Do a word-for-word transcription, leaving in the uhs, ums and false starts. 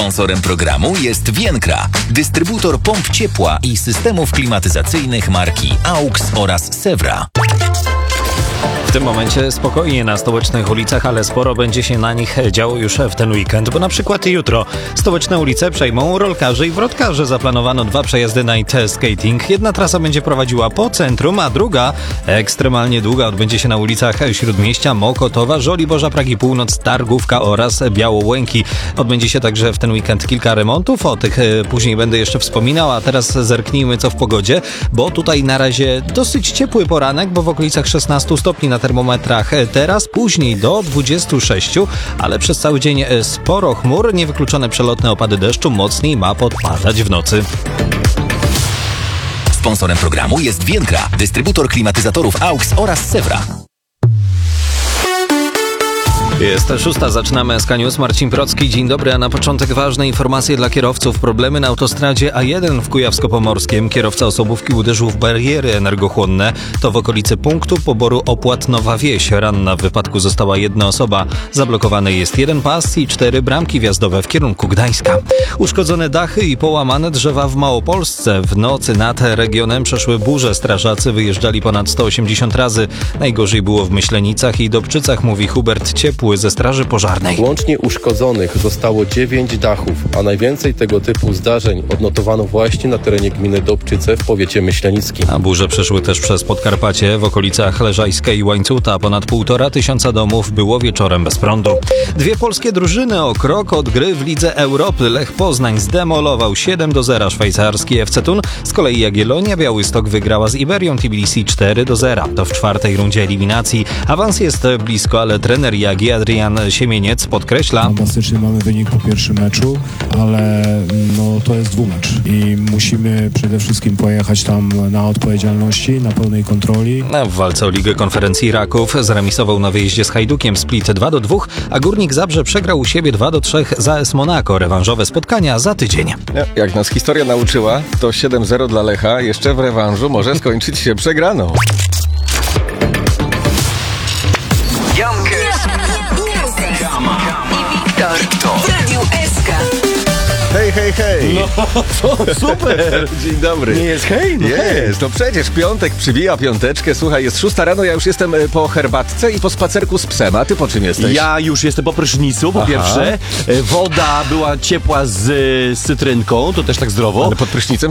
Sponsorem programu jest Vienkra, dystrybutor pomp ciepła i systemów klimatyzacyjnych marki AUX oraz Sewra. W tym momencie spokojnie na stołecznych ulicach, ale sporo będzie się na nich działo już w ten weekend, bo na przykład jutro stołeczne ulice przejmą rolkarze i wrotkarze. Zaplanowano dwa przejazdy night skating. Jedna trasa będzie prowadziła po centrum, a druga, ekstremalnie długa, odbędzie się na ulicach Śródmieścia, Mokotowa, Żoliborza, Pragi Północ, Targówka oraz Białołęki. Odbędzie się także w ten weekend kilka remontów, o tych później będę jeszcze wspominał, a teraz zerknijmy co w pogodzie, bo tutaj na razie dosyć ciepły poranek, bo w okolicach szesnaście stopni na termometrach teraz, później do dwudziestu sześciu, ale przez cały dzień sporo chmur, niewykluczone przelotne opady deszczu, mocniej ma podpadać w nocy. Sponsorem programu jest Vienkra, dystrybutor klimatyzatorów AUX oraz Sewra. Jest szósta, zaczynamy S K News. Marcin Procki, dzień dobry, a na początek ważne informacje dla kierowców. Problemy na autostradzie A jeden w Kujawsko-Pomorskiem. Kierowca osobówki uderzył w bariery energochłonne. To w okolicy punktu poboru opłat Nowa Wieś. Ranna w wypadku została jedna osoba. Zablokowany jest jeden pas i cztery bramki wjazdowe w kierunku Gdańska. Uszkodzone dachy i połamane drzewa w Małopolsce. W nocy nad regionem przeszły burze. Strażacy wyjeżdżali ponad sto osiemdziesiąt razy. Najgorzej było w Myślenicach i Dobczycach, mówi Hubert Ciepły ze Straży Pożarnej. Łącznie uszkodzonych zostało dziewięć dachów, a najwięcej tego typu zdarzeń odnotowano właśnie na terenie gminy Dobczyce w powiecie myślenickim. A burze przeszły też przez Podkarpacie. W okolicach Leżajska i Łańcuta ponad półtora tysiąca domów było wieczorem bez prądu. Dwie polskie drużyny o krok od gry w Lidze Europy. Lech Poznań zdemolował siedem do zera szwajcarski F C Thun. Z kolei Jagiellonia Białystok wygrała z Iberią Tbilisi cztery do zera. To w czwartej rundzie eliminacji. Awans jest blisko, ale trener Jagi Adrian Siemieniec podkreśla: Fantastycznie mamy wynik po pierwszym meczu, ale no, to jest dwumecz i musimy przede wszystkim pojechać tam na odpowiedzialności, na pełnej kontroli. W walce o Ligę Konferencji Raków zremisował na wyjeździe z Hajdukiem Split dwa do dwóch, a Górnik Zabrze przegrał u siebie dwa do trzech za A S Monako. Rewanżowe spotkania za tydzień. Jak nas historia nauczyła, to siedem zero dla Lecha jeszcze w rewanżu może skończyć się przegraną. Hej, hej, hej! No, to super! Dzień dobry. Nie jest hej? No Jest, to przecież piątek przybija piąteczkę. Słuchaj, jest szósta rano, ja już jestem po herbatce i po spacerku z psem. A ty po czym jesteś? Ja już jestem po prysznicu, po Aha. pierwsze. Woda była ciepła z, z cytrynką, to też tak zdrowo. Ale pod prysznicem